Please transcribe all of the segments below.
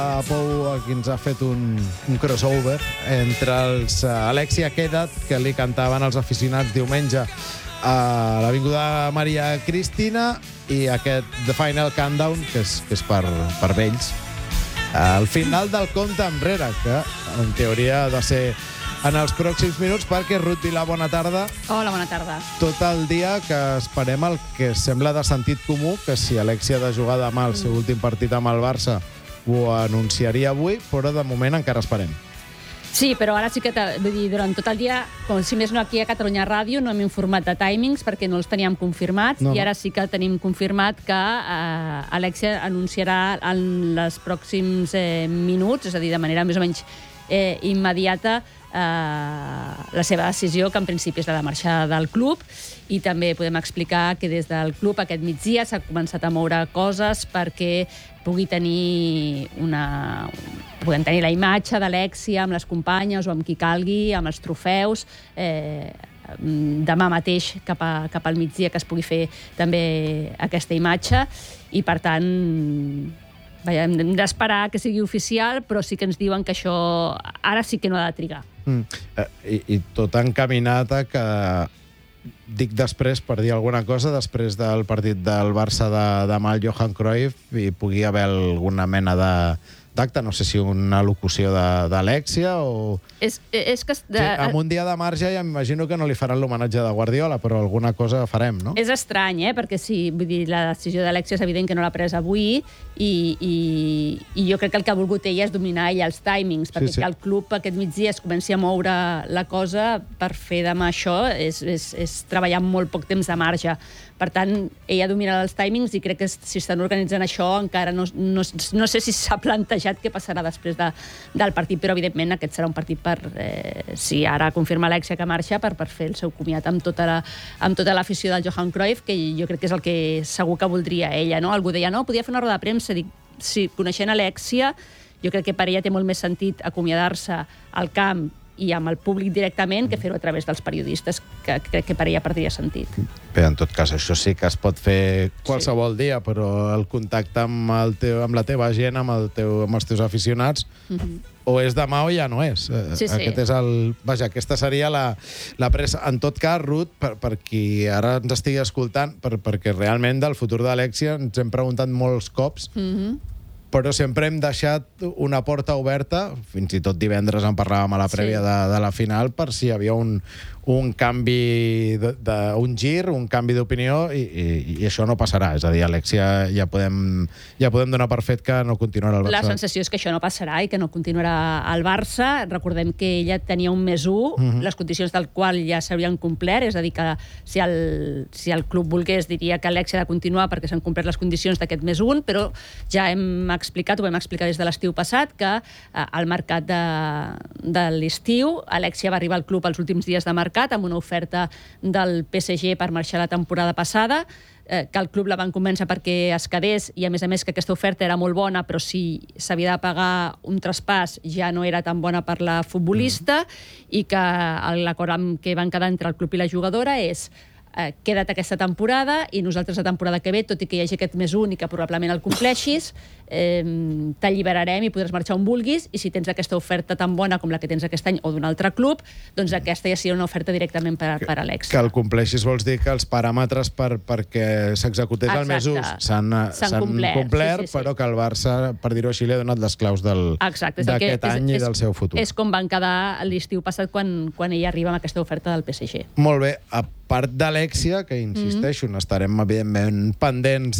Pou aquí ens ha fet un crossover entre els Alexia Quedat, que li cantaven els aficionats diumenge a l'Avinguda Maria Cristina, i aquest The Final Countdown, que és per vells. El final del compte enrere, que en teoria ha de ser en els pròxims minuts, perquè Ruth Vilà, bona tarda. Hola, bona tarda. Tot el dia que esperem el que sembla de sentit comú, que si Alexia ha de jugar demà el seu últim partit amb el Barça ho anunciaria avui, però de moment encara esperem. Sí, però ara sí que, vull dir, durant tot el dia, com si més no aquí a Catalunya Ràdio, no hem informat de timings perquè no els teníem confirmats, i ara sí que tenim confirmat que Alexia anunciarà en els pròxims minuts, és a dir, de manera més o menys immediata, la seva decisió, que en principi és la de marxar del club, i també podem explicar que des del club aquest migdia s'ha començat a moure coses perquè puguem tenir la imatge d'Alexia amb les companyes o amb qui calgui, amb els trofeus, demà mateix cap al migdia, que es pugui fer també aquesta imatge, i per tant hem d'esperar que sigui oficial, però sí que ens diuen que això ara sí que no ha de trigar. I tot encaminat a que, dic després, per dir alguna cosa, després del partit del Barça de demà al Johan Cruyff, hi pugui haver alguna mena d'acte, no sé si una locució d'Alexia o... Amb un dia de marge ja m'imagino que no li faran l'homenatge de Guardiola, però alguna cosa farem, no? És estrany, perquè sí, vull dir, la decisió d'Alexia és evident que no l'ha pres avui, i jo crec que el que ha volgut ella és dominar ella els timings, perquè que el club aquest migdia es comenci a moure la cosa per fer demà això és treballar amb molt poc temps de marge. Per tant, ella dominarà els timings, i crec que si estan organitzant això encara no sé si s'ha plantejat què passarà després del partit, però evidentment aquest serà un partit per, si ara confirma Alexia que marxa, per fer el seu comiat amb tota l'afició del Johan Cruyff, que jo crec que és el que segur que voldria ella, no? Algú deia, no, podia fer una roda de premsa. Dic, sí, coneixent Alexia, jo crec que per ella té molt més sentit acomiadar-se al camp i amb el públic directament que fer-ho a través dels periodistes, que crec que per ella perdria sentit. Bé, en tot cas, això sí que es pot fer qualsevol dia, però el contacte amb la teva gent, amb els teus aficionats, o és demà o ja no és. Aquesta seria la pressa. En tot cas, Ruth, per qui ara ens estigui escoltant, perquè realment del futur d'Alexia ens hem preguntat molts cops, però sempre hem deixat una porta oberta, fins i tot divendres en parlàvem a la prèvia de la final, per si hi havia un canvi, un gir, un canvi d'opinió, i això no passarà. És a dir, Alexia ja podem donar per fet que no continuarà al Barça. La sensació és que això no passarà i que no continuarà al Barça. Recordem que ella tenia un +1, les condicions del qual ja s'haurien complert, és a dir, que si el club volgués diria que Alexia ha de continuar perquè s'han complert les condicions d'aquest +1, però ja ho vam explicar des de l'estiu passat, que al mercat de l'estiu Alexia va arribar al club els últims dies de mercat amb una oferta del PSG per marxar la temporada passada, que el club la van convèncer perquè es quedés, i a més que aquesta oferta era molt bona, però si s'havia de pagar un traspàs ja no era tan bona per la futbolista, i que l'acord amb què van quedar entre el club i la jugadora és queda't aquesta temporada, i nosaltres la temporada que ve, tot i que hi hagi aquest +1 i que probablement el compleixis, t'alliberarem i podràs marxar on vulguis, i si tens aquesta oferta tan bona com la que tens aquest any o d'un altre club, doncs aquesta ja seria una oferta directament per Alexia. Que el compleixis vols dir que els paràmetres perquè s'executés el +1 s'han complert, però que el Barça, per dir-ho així, li ha donat les claus d'aquest any i del seu futur. És com van quedar l'estiu passat quan ella arriba amb aquesta oferta del PSG. Molt bé. A part d'Alexia, que insisteixo, n'estarem evidentment pendents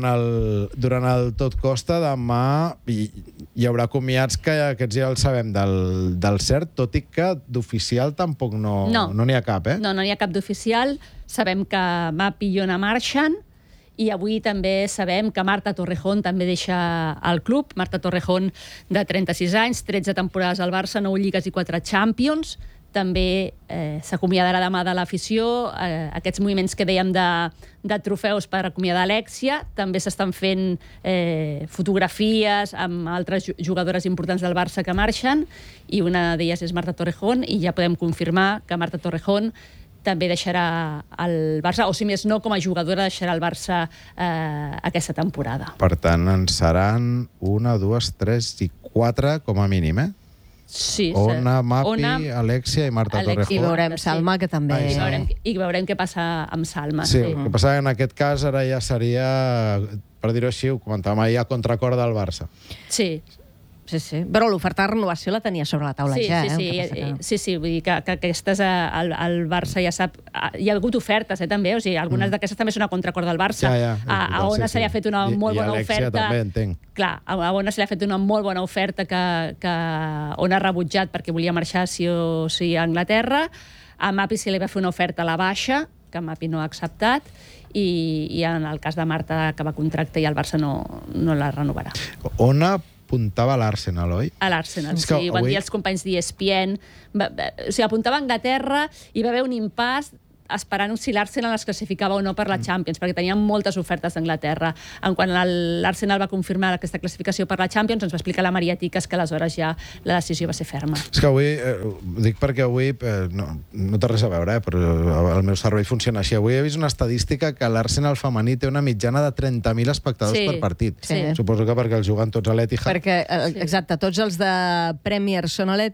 durant el tot costa, demà hi haurà comiats que aquests ja els sabem del cert, tot i que d'oficial tampoc no n'hi ha cap, eh? No n'hi ha cap d'oficial. Sabem que Map i Iona marxen, i avui també sabem que Marta Torrejón també deixa el club. Marta Torrejón, de 36 anys, 13 temporades al Barça, 9 lligues i 4 Champions. També s'acomiadarà demà de l'afició. Aquests moviments que dèiem de trofeus per acomiadar Alexia. També s'estan fent fotografies amb altres jugadores importants del Barça que marxen, i una d'elles és Marta Torrejón, i ja podem confirmar que Marta Torrejón també deixarà el Barça, o si més no, com a jugadora deixarà el Barça aquesta temporada. Per tant, en seran 1, 2, 3 i 4 com a mínim, eh? Sí, Ona, Mapi, Alexia i Marta Torrejón. I veurem Salma, que també... I veurem què passa amb Salma. Sí, el que passa en aquest cas ara ja seria, per dir-ho així, ho comentàvem ahir, a contracor del Barça. Sí. Sí. Però l'oferta de renovació la tenia sobre la taula ja, Sí, vull dir que aquestes el Barça ja sap... Hi ha hagut ofertes, també, o sigui, algunes d'aquestes també són a contracor del Barça. A Ona se li ha fet una molt bona oferta. I Alexia també, entenc. Clar, a Ona se li ha fet una molt bona oferta que Ona ha rebutjat perquè volia marxar sí o sí a Anglaterra. A Mapi se li va fer una oferta a la baixa, que Mapi no ha acceptat, i en el cas de Marta, que va contracte, i el Barça no la renovarà. Ona apuntava a l'Arsenal, oi? A l'Arsenal, sí. Ho van dir els companys d'ESPN. O sigui, apuntava a Anglaterra i va haver un impàs esperant si l'Arsenal es classificava o no per la Champions, perquè tenien moltes ofertes d'Anglaterra. Quan l'Arsenal va confirmar aquesta classificació per la Champions, ens va explicar la Maria Tiques que aleshores ja la decisió va ser ferma. És que avui, dic perquè avui, no té res a veure, però el meu cervell funciona així. Avui he vist una estadística que l'Arsenal femení té una mitjana de 30.000 espectadors per partit. Suposo que perquè els juguen tots a l'Etihad. Perquè, exacte, tots els de Premier són a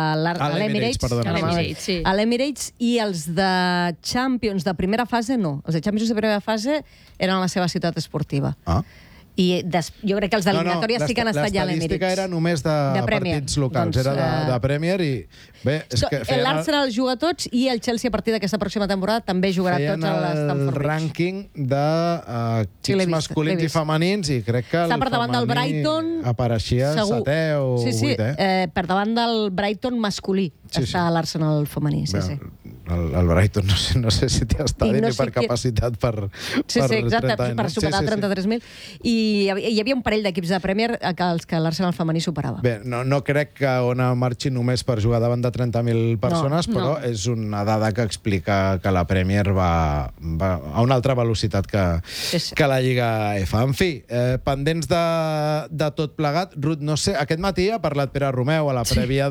l'Emirates, a l'Emirates, i els de Champions de primera fase no. Els de Champions de primera fase eren a la seva ciutat esportiva. I jo crec que els d'eliminatòria sí que han estat ja a l'Emirates. L'estadística era només de partits locals, era de Premier i... L'Arsenal juga tots i el Chelsea a partir d'aquesta pròxima temporada també jugarà tots a l'Stamford Bridge. Feien el rànquing de xics masculins i femenins i crec que el femení apareixia 7è o 8è. Per davant del Brighton masculí està l'Arsenal femení. El Brighton no sé si té estadi ni per capacitat per 30.000. Per superar 33.000. I hi havia un parell d'equips de Premier que l'Arsenal femení superava. Bé, no crec que Ona marxi només per jugar davant de 30.000 persones, però és una dada que explica que la Premier va a una altra velocitat que la Lliga F. En fi, pendents de tot plegat, Ruth, no sé, aquest matí ha parlat Pere Romeu a la prèvia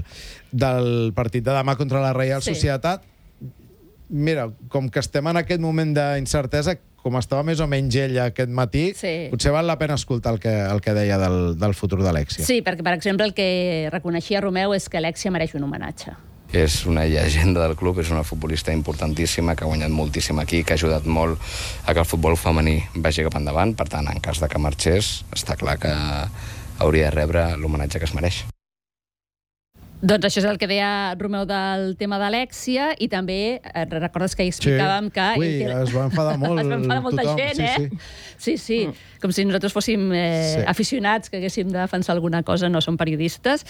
del partit de demà contra la Reial Societat. Mira, com que estem en aquest moment d'incertesa, com estava més o menys ella aquest matí, potser val la pena escoltar el que deia del futur d'Alexia. Sí, perquè, per exemple, el que reconeixia Romeu és que Alexia mereix un homenatge. És una llegenda del club, és una futbolista importantíssima, que ha guanyat moltíssim aquí, que ha ajudat molt a que el futbol femení vagi cap endavant. Per tant, en cas de que marxés, està clar que hauria de rebre l'homenatge que es mereix. Doncs això és el que deia Romeu del tema d'Alexia, i també recordes que hi explicàvem que... Ui, es va enfadar molt es va enfadar molta gent, Sí. Com si nosaltres fóssim aficionats que haguéssim de defensar alguna cosa, no som periodistes,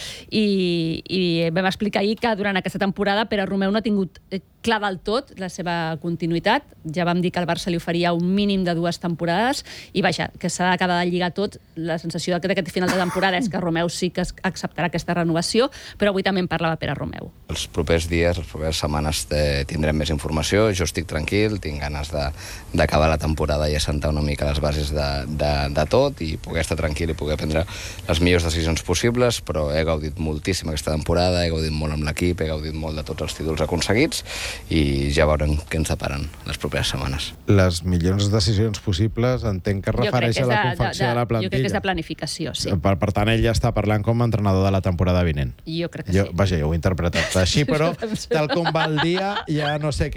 i vam explicar ahir que durant aquesta temporada Pere Romeu no ha tingut clar del tot la seva continuïtat. Ja vam dir que el Barça li oferia un mínim de 2 temporades, i vaja, que s'ha d'acabar de lligar tot. La sensació d'aquest final de temporada és que Romeu sí que acceptarà aquesta renovació, però avui també en parlava Pere Romeu. Els propers dies, les properes setmanes tindrem més informació. Jo estic tranquil, tinc ganes d'acabar la temporada i assentar una mica les bases de tot i poder estar tranquil i poder prendre les millors decisions possibles, però he gaudit moltíssim aquesta temporada, he gaudit molt amb l'equip, he gaudit molt de tots els títols aconseguits i ja veurem què ens deparen les properes setmanes. Les millors decisions possibles entenc que refereix a la confecció de la plantilla. Jo crec que és de planificació, sí. Per tant, ell ja està parlant com a entrenador de la temporada vinent. Jo crec que sí. Vaja, jo ho he interpretat així, però tal com va el dia ja no sé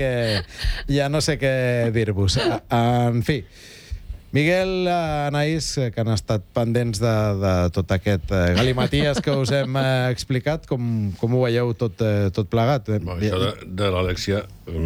què dir-vos. En fi, Miguel, Anaïs, que han estat pendents de tot aquest galimaties que us hem explicat, com ho veieu tot plegat? Això de l'Alexia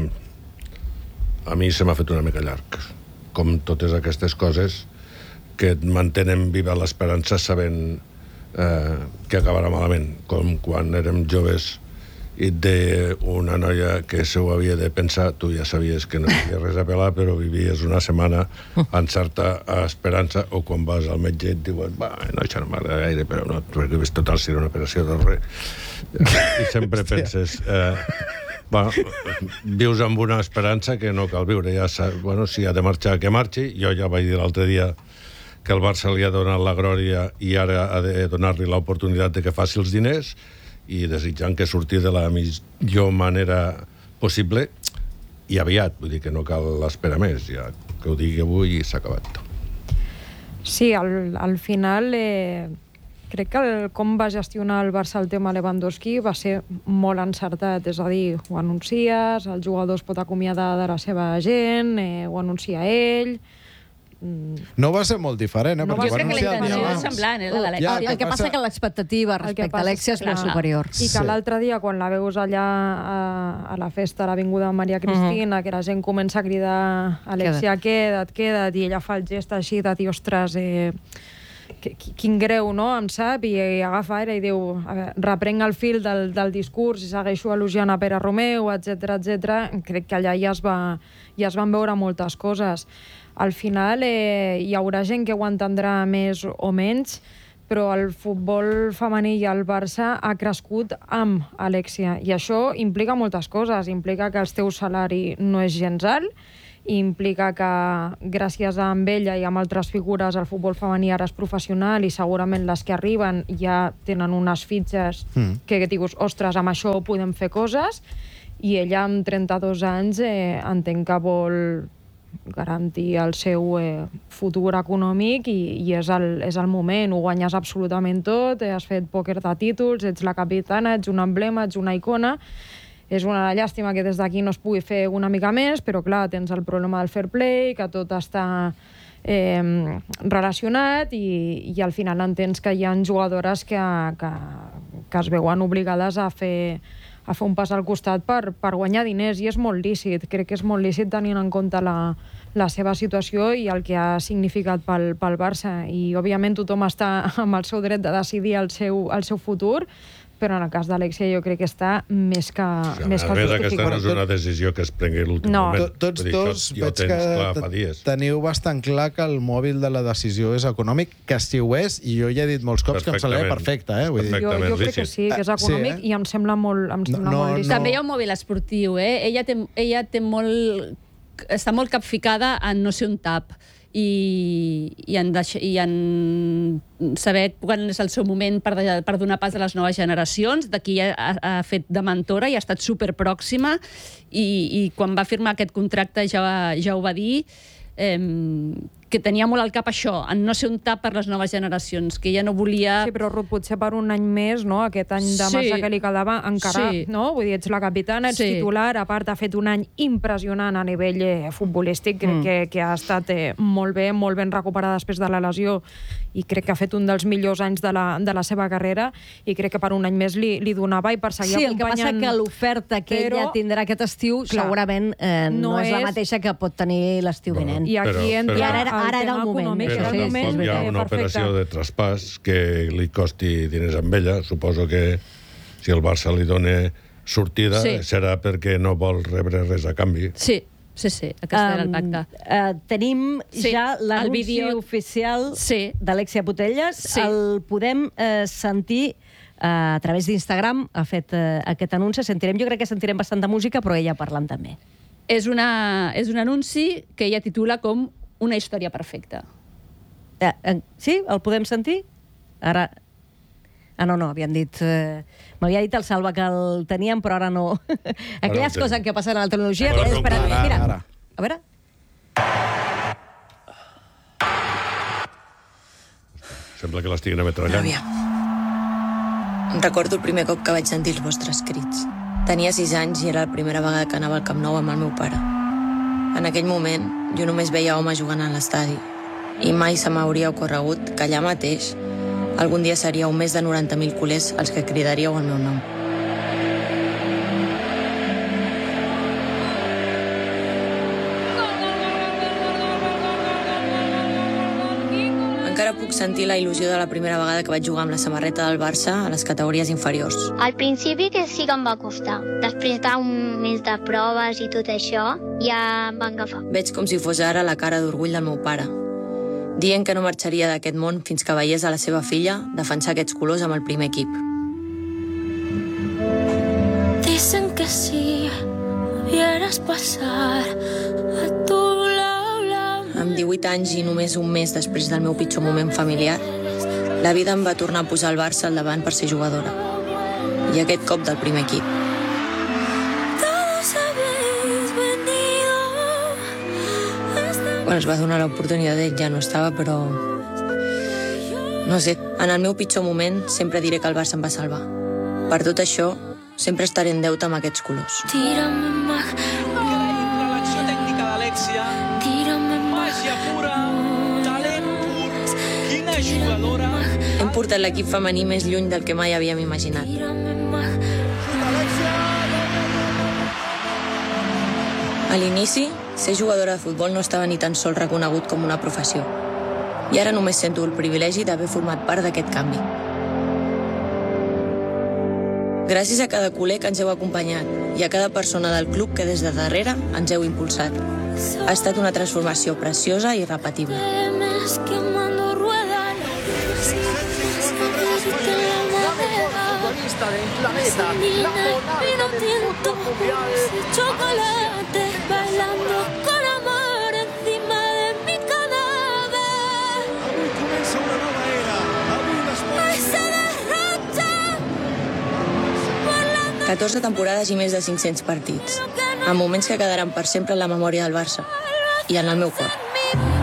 a mi se m'ha fet una mica llarg. Com totes aquestes coses que et mantenen viva l'esperança sabent que acabarà malament, com quan érem joves i et deia una noia que s'ho havia de pensar, tu ja sabies que no hi havia res a pelar, però vivies una setmana amb certa esperança, o quan vas al metge et diuen, no, això no m'agrada gaire, però no, perquè total serà una operació de res. I sempre penses, vius amb una esperança que no cal viure, ja saps, si ha de marxar, que marxi. Jo ja vaig dir l'altre dia que el Barça li ha donat la glòria i ara ha de donar-li l'oportunitat de que faci els diners, i desitjant que surti de la millor manera possible, i aviat, vull dir que no cal esperar més, ja que ho digui avui i s'ha acabat. Sí, al final crec que com va gestionar el Barça el tema Lewandowski va ser molt encertat, és a dir, ho anunciés, el jugador es pot acomiadar de la seva gent, ho anuncia ell... No va ser molt diferent, jo crec que la intenció és semblant, la de l'Alexia. El que passa que l'expectativa respecte a Alexia és molt superior. I que l'altre dia, quan la veus allà a la festa a l'Avinguda Maria Cristina, que la gent comença a cridar Alexia, queda't, i ella fa el gest així de dir, ostres, quin greu, no?, em sap, i agafa aire i diu, reprenc el fil del discurs i segueixo elogiant a Pere Romeu, etc. Crec que allà ja es van veure moltes coses. Al final hi haurà gent que ho entendrà més o menys, però el futbol femení i el Barça ha crescut amb Alexia, i això implica moltes coses. Implica que el teu salari no és gens alt, implica que gràcies a ella i amb altres figures el futbol femení ara és professional i segurament les que arriben ja tenen unes fitxes que dius, ostres, amb això podem fer coses, i ella amb 32 anys entenc que vol garantir el seu futur econòmic i és el moment, ho guanyes absolutament tot, has fet pòquer de títols, ets la capitana, ets un emblema, ets una icona. És una llàstima que des d'aquí no es pugui fer una mica més, però clar, tens el problema del fair play, que tot està relacionat, i al final entens que hi ha jugadores que es veuen obligades a fer un pas al costat per guanyar diners, i és molt lícit. Crec que és molt lícit tenint en compte la seva situació i el que ha significat pel Barça. I, òbviament, tothom està amb el seu dret de decidir el seu futur, però en el cas d'Alexia jo crec que està més que justificat. Aquesta no és una decisió que es prengui l'últim moment. Tots dos veig que teniu bastant clar que el mòbil de la decisió és econòmic, que si ho és, i jo ja he dit molts cops que em sembla perfecte. Jo crec que sí, que és econòmic, i em sembla molt lícit. També hi ha un mòbil esportiu, Ella està molt capficada en no ser un tap, i en saber quan és el seu moment per donar pas a les noves generacions. D'aquí ha fet de mentora i ha estat superpròxima, i quan va firmar aquest contracte ja ho va dir, que tenia molt al cap això, en no ser un tap per les noves generacions, que ella no volia... Sí, però Ruth, potser per un any més, no?, aquest any de massa que li quedava encara, no? Vull dir, ets la capitana, ets titular, a part ha fet un any impressionant a nivell futbolístic, crec que ha estat molt ben recuperada després de la lesió, i crec que ha fet un dels millors anys de la seva carrera, i crec que per un any més li donava, i per seguir acompanyant... Sí, el que passa que l'oferta que ella tindrà aquest estiu segurament no és la mateixa que pot tenir l'estiu vinent. I aquí entra... Ara era el moment. Però tampoc hi ha una operació de traspàs que li costi diners amb ella. Suposo que si el Barça li dona sortida serà perquè no vol rebre res a canvi. Sí, aquest era el pacte. Tenim ja l'anunci oficial d'Alexia Putellas. El podem sentir a través d'Instagram. Ha fet aquest anunci. Jo crec que sentirem bastant de música, però ella parlant també. És un anunci que ella titula com Una història perfecta. Sí? El podem sentir? Ara... no, havien dit... M'havia dit el Salva que el teníem, però ara no. Aquelles coses que passen a la tecnologia... Mira, a veure... Sembla que l'estiguin ametrallant. Em recordo el primer cop que vaig sentir els vostres crits. Tenia 6 anys i era la primera vegada que anava al Camp Nou amb el meu pare. En aquell moment, jo només veia homes jugant a l'estadi, i mai se m'hauria ocorregut que allà mateix algun dia seríeu més de 90.000 culers els que cridaríeu el meu nom. Encara puc sentir la il·lusió de la primera vegada que vaig jugar amb la samarreta del Barça a les categories inferiors. Al principi que sí que em va costar. Després d'un mes de proves i tot això, ja em va agafar. Veig com si fos ara la cara d'orgull del meu pare, dient que no marxaria d'aquest món fins que veiés a la seva filla defensar aquests colors amb el primer equip. Dicen que si vieras pasar a tu amb 18 anys i només un mes després del meu pitjor moment familiar, la vida em va tornar a posar el Barça al davant per ser jugadora. I aquest cop del primer equip. Todos habéis venido Quan es va donar l'oportunitat d'ell ja no estava, però... No sé, en el meu pitjor moment sempre diré que el Barça em va salvar. Per tot això, sempre estaré en deute amb aquests colors. L'acció tècnica d'Alexia. Màgia pura, talent pur. Quina jugadora. Hem portat l'equip femení més lluny del que mai havíem imaginat. A l'inici, ser jugadora de futbol no estava ni tan sols reconegut com una professió. I ara només sento el privilegi d'haver format part d'aquest canvi. Gràcies a cada culer que ens heu acompanyat i a cada persona del club que des de darrere ens heu impulsat. Ha estat una transformació preciosa i irrepetible. Del planeta, la monarca del fútbol mundial, chocolate, bailando con amor encima de mi cadáver. Avui comença una nova era, avui l'esport... Se derrota! 14 temporades i més de 500 partits, amb moments que quedaran per sempre en la memòria del Barça i en el meu cor.